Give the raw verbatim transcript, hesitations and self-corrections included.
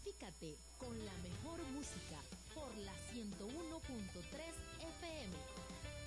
Planifícate con la mejor música por la ciento uno punto tres F M.